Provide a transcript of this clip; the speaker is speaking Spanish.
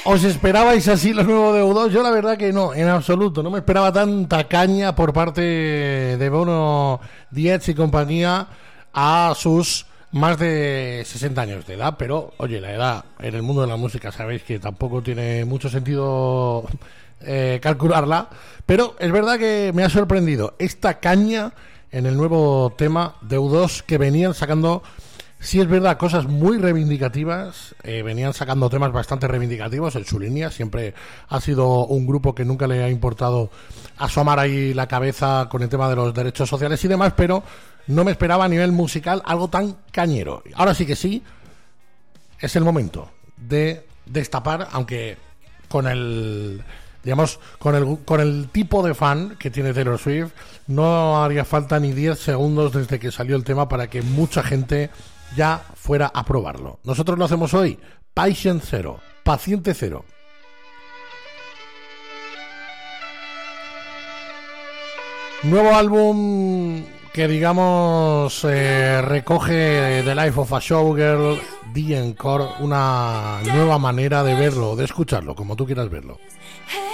¿Os esperabais así lo nuevo de U2? Yo la verdad que no, en absoluto. No me esperaba tanta caña por parte de Bono, Dietz y compañía a sus más de 60 años de edad. Pero, oye, la edad en el mundo de la música sabéis que tampoco tiene mucho sentido calcularla. Pero es verdad que me ha sorprendido esta caña en el nuevo tema de U2 que venían sacando... Sí, es verdad, cosas muy reivindicativas, venían sacando temas bastante reivindicativos en su línea, siempre ha sido un grupo que nunca le ha importado asomar ahí la cabeza con el tema de los derechos sociales y demás, pero no me esperaba a nivel musical algo tan cañero. Ahora sí que sí, es el momento de destapar, aunque con el... digamos, con el tipo de fan que tiene Taylor Swift, no haría falta ni 10 segundos desde que salió el tema para que mucha gente ya fuera a probarlo. Nosotros lo hacemos hoy, Patient Zero, Paciente Cero. Nuevo álbum que, digamos, recoge The Life of a Showgirl, The Encore, una nueva manera de verlo, de escucharlo, como tú quieras verlo.